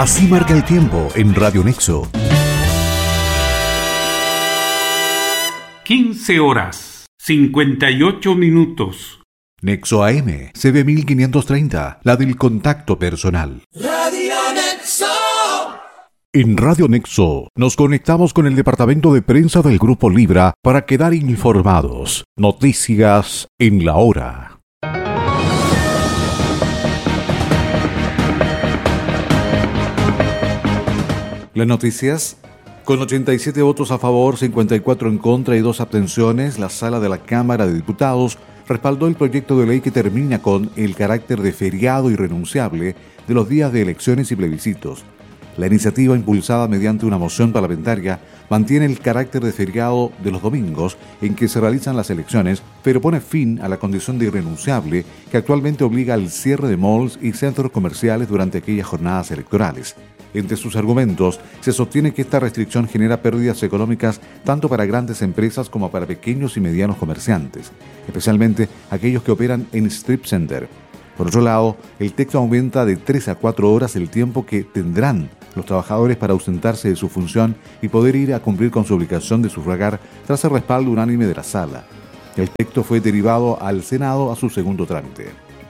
Así marca el tiempo en Radio Nexo. 15 horas, 58 minutos. Nexo AM, CB 1530, la del contacto personal. Radio Nexo. En Radio Nexo nos conectamos con el departamento de prensa del Grupo Libra para quedar informados. Noticias en la hora. Las noticias. Con 87 votos a favor, 54 en contra y 2 abstenciones, la Sala de la Cámara de Diputados respaldó el proyecto de ley que termina con el carácter de feriado irrenunciable de los días de elecciones y plebiscitos. La iniciativa, impulsada mediante una moción parlamentaria, mantiene el carácter de feriado de los domingos en que se realizan las elecciones, pero pone fin a la condición de irrenunciable que actualmente obliga al cierre de malls y centros comerciales durante aquellas jornadas electorales. Entre sus argumentos, se sostiene que esta restricción genera pérdidas económicas tanto para grandes empresas como para pequeños y medianos comerciantes, especialmente aquellos que operan en strip center. Por otro lado, el texto aumenta de 3 a 4 horas el tiempo que tendrán los trabajadores para ausentarse de su función y poder ir a cumplir con su obligación de sufragar tras el respaldo unánime de la Sala. El texto fue derivado al Senado a su segundo trámite.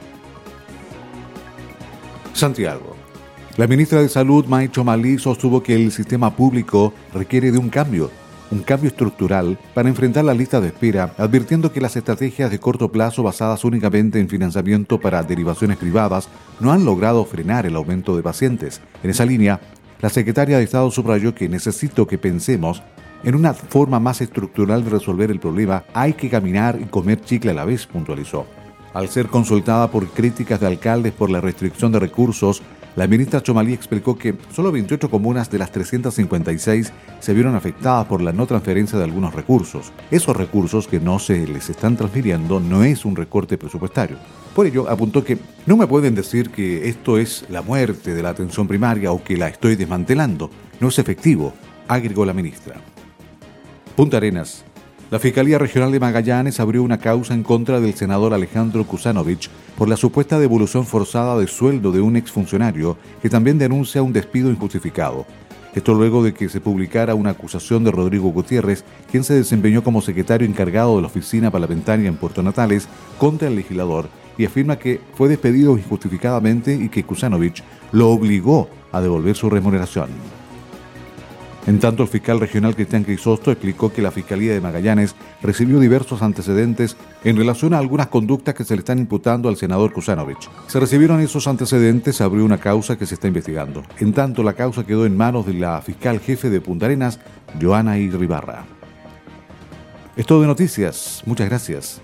Santiago. La ministra de Salud, May Chomalí, sostuvo que el sistema público requiere de un cambio estructural para enfrentar la lista de espera, advirtiendo que las estrategias de corto plazo basadas únicamente en financiamiento para derivaciones privadas no han logrado frenar el aumento de pacientes. En esa línea, la secretaria de Estado subrayó que necesito que pensemos en una forma más estructural de resolver el problema. Hay que caminar y comer chicle a la vez, puntualizó. Al ser consultada por críticas de alcaldes por la restricción de recursos, la ministra Chomalí explicó que solo 28 comunas de las 356 se vieron afectadas por la no transferencia de algunos recursos. Esos recursos que no se les están transfiriendo no es un recorte presupuestario. Por ello, apuntó que no me pueden decir que esto es la muerte de la atención primaria o que la estoy desmantelando. No es efectivo, agregó la ministra. Punta Arenas. La Fiscalía Regional de Magallanes abrió una causa en contra del senador Alejandro Kusanovich por la supuesta devolución forzada de sueldo de un exfuncionario que también denuncia un despido injustificado. Esto luego de que se publicara una acusación de Rodrigo Gutiérrez, quien se desempeñó como secretario encargado de la oficina parlamentaria en Puerto Natales, contra el legislador y afirma que fue despedido injustificadamente y que Kusanovich lo obligó a devolver su remuneración. En tanto, el fiscal regional Cristian Crisosto explicó que la Fiscalía de Magallanes recibió diversos antecedentes en relación a algunas conductas que se le están imputando al senador Kusanovich. Se recibieron esos antecedentes, se abrió una causa que se está investigando. En tanto, la causa quedó en manos de la fiscal jefe de Punta Arenas, Joana Irribarra. Es todo de noticias. Muchas gracias.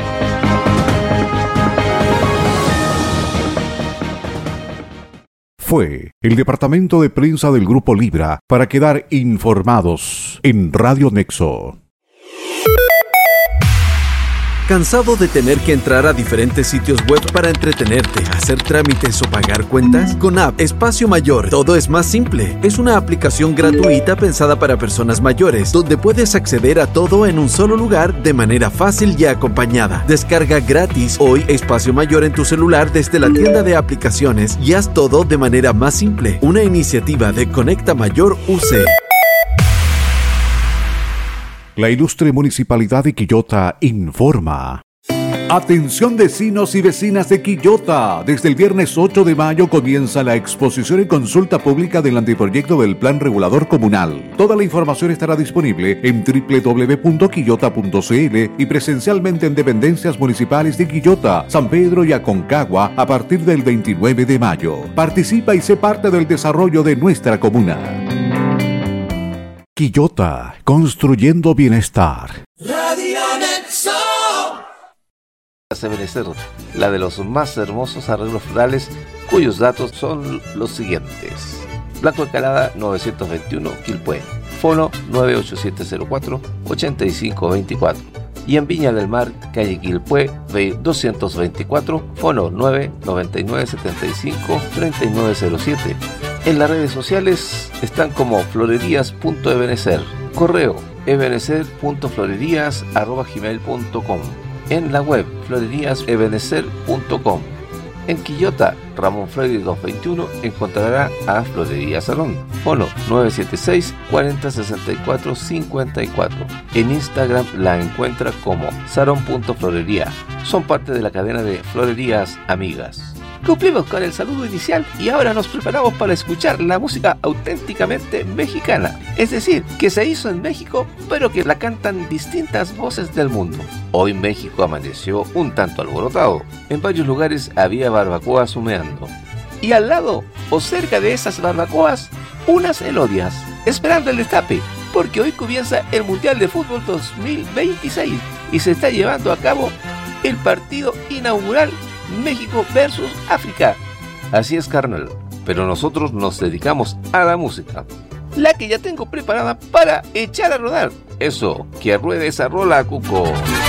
Fue el departamento de prensa del Grupo Libra para quedar informados en Radio Nexo. ¿Cansado de tener que entrar a diferentes sitios web para entretenerte, hacer trámites o pagar cuentas? Con App Espacio Mayor, todo es más simple. Es una aplicación gratuita pensada para personas mayores, donde puedes acceder a todo en un solo lugar de manera fácil y acompañada. Descarga gratis hoy Espacio Mayor en tu celular desde la tienda de aplicaciones y haz todo de manera más simple. Una iniciativa de Conecta Mayor UC. La ilustre Municipalidad de Quillota informa. Atención vecinos y vecinas de Quillota. Desde el viernes 8 de mayo comienza la exposición y consulta pública del anteproyecto del Plan Regulador Comunal. Toda la información estará disponible en www.quillota.cl y presencialmente en dependencias municipales de Quillota, San Pedro y Aconcagua a partir del 29 de mayo. Participa y sé parte del desarrollo de nuestra comuna. Quillota, construyendo bienestar. Radio Nexo. Ebenecer, la de los más hermosos arreglos florales, cuyos datos son los siguientes. Blanco Encalada 921 Quilpué, fono 98704-8524. Y en Viña del Mar, calle Quilpué, 224, fono 99975-3907. En las redes sociales están como florerías.ebenecer, correo ebenecer.florerías@gmail.com, en la web floreríasebenecer.com. En Quillota, Ramón Freire 221, encontrará a Florería Sarón. Fono 976 40 64 54. En Instagram la encuentra como sarón.florería. Son parte de la cadena de florerías amigas. Cumplimos con el saludo inicial y ahora nos preparamos para escuchar la música auténticamente mexicana. Es decir, que se hizo en México, pero que la cantan distintas voces del mundo. Hoy México amaneció un tanto alborotado. En varios lugares había barbacoas humeando. Y al lado, o cerca de esas barbacoas, unas elodias, esperando el destape, porque hoy comienza el Mundial de Fútbol 2026 y se está llevando a cabo el partido inaugural México versus África. Así es, carnal, pero nosotros nos dedicamos a la música, la que ya tengo preparada para echar a rodar. Eso, que ruede esa rola, Cuco.